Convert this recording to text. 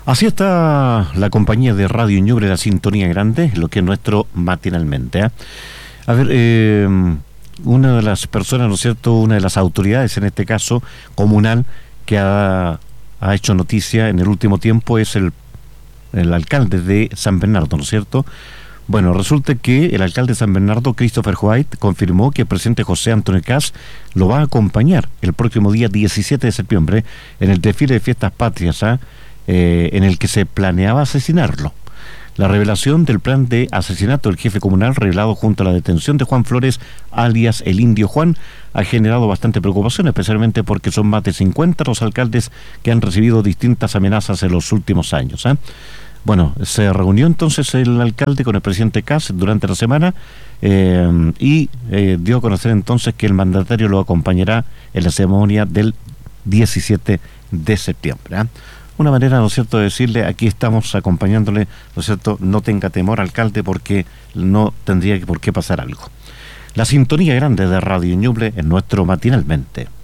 Así está la compañía de Radio Ñuble, la sintonía grande, lo que es nuestro matinalmente, ¿eh? A ver, una de las personas, ¿no es cierto?, una de las autoridades, en este caso comunal, que ha hecho noticia en el último tiempo es el alcalde de San Bernardo, ¿no es cierto? Bueno, resulta que el alcalde de San Bernardo, Christopher White, confirmó que el presidente José Antonio Kast lo va a acompañar el próximo día 17 de septiembre en el desfile de fiestas patrias, en el que se planeaba asesinarlo. La revelación del plan de asesinato del jefe comunal, revelado junto a la detención de Juan Flores, alias el Indio Juan, ha generado bastante preocupación, especialmente porque son más de 50 los alcaldes que han recibido distintas amenazas en los últimos años. Bueno, se reunió entonces el alcalde con el presidente Kast durante la semana y dio a conocer entonces que el mandatario lo acompañará en la ceremonia del 17 de septiembre. Una manera, ¿no es cierto?, de decirle, aquí estamos acompañándole, ¿no es cierto?, no tenga temor, alcalde, porque no tendría por qué pasar algo. La sintonía grande de Radio Ñuble en nuestro matinalmente.